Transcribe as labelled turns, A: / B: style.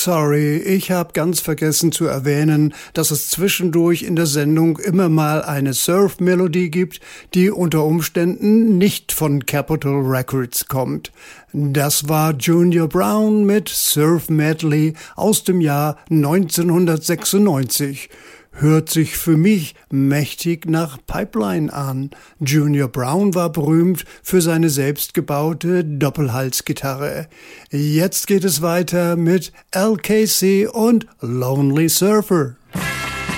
A: Sorry, ich habe ganz vergessen zu erwähnen, dass es zwischendurch in der Sendung immer mal eine Surf-Melodie gibt, die unter Umständen nicht von Capitol Records kommt. Das war Junior Brown mit Surf Medley aus dem Jahr 1996. Hört sich für mich mächtig nach Pipeline an. Junior Brown war berühmt für seine selbstgebaute Doppelhalsgitarre. Jetzt geht es weiter mit LKC und Lonely Surfer.